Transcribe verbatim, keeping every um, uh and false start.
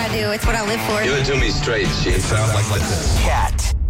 I do. It's what I live for. Give it to me straight, Chief. Sound like this. Cat